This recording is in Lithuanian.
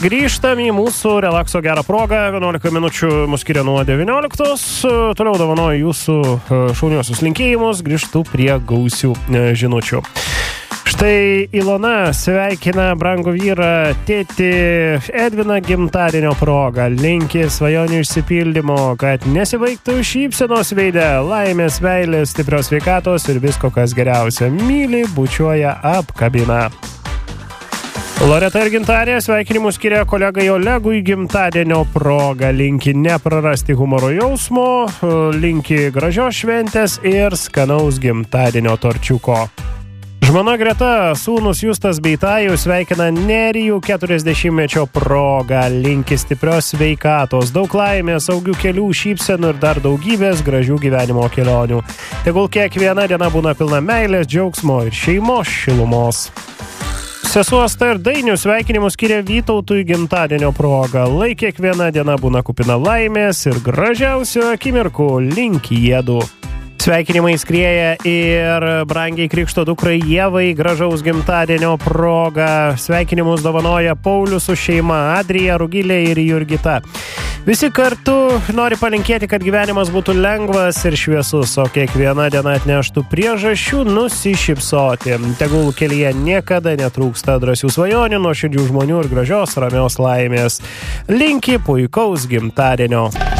Grįžtam į mūsų relakso gerą progą. 11 minučių mus skiria nuo 19. Toliau dovanoju jūsų šauniosius linkėjimus. Grįžtu prie gausių žinučių. Štai Ilona sveikina brangų vyrą tėtį Edviną gimtadienio progą. Linki svajonių išsipildymo, kad nesibaigtų šypsenos veide, laimės, meilės, stiprios sveikatos ir visko, kas geriausia. Myli, bučiuoja, apkabina. Loreta ir Gintarė sveikinimus skiria kolegai Olegui gimtadienio progą. Linki neprarasti humoro jausmo, linki gražios šventės ir skanaus gimtadienio torčiuko. Žmona Greta, sūnus Justas bei Tajus sveikina Nerijų 40-mečio progą. Linki stiprios sveikatos, daug laimės, saugių kelių, šypsenų ir dar daugybės gražių gyvenimo kelionių. Tegul kiekviena diena būna pilna meilės, džiaugsmo ir šeimos šilumos. Sesuo Asta ir Dainius sveikinimus skiria Vytautui gimtadienio progą. Lai kiekviena diena būna kupina laimės ir gražiausių akimirkų, linki jiedu. Sveikinimai skrieja ir brangiai krikšto dukrai Ievai gražaus gimtadienio progą. Sveikinimus dovanoja Paulius su šeima, Adrija, Rugilė ir Jurgita. Visi kartu nori palinkėti, kad gyvenimas būtų lengvas ir šviesus, o kiekviena diena atneštų priežasčių nusišypsoti. Tegul kelyje niekada netrūksta drąsių svajonių, nuoširdžių žmonių ir gražios ramios laimės. Linki puikaus gimtadienio.